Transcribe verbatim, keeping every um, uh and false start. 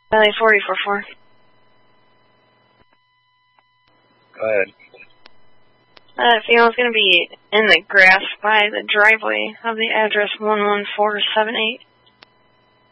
Valley forty four four. Go ahead. Uh, female's going to be in the grass by the driveway of the address one one four seven eight.